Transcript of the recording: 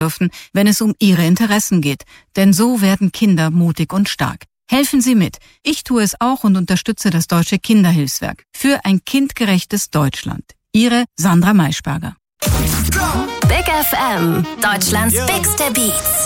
dürfen, wenn es um ihre Interessen geht. Denn so werden Kinder mutig und stark. Helfen Sie mit. Ich tue es auch und unterstütze das Deutsche Kinderhilfswerk für ein kindgerechtes Deutschland. Ihre Sandra Maischberger. Big FM, Deutschlands bigste Beats.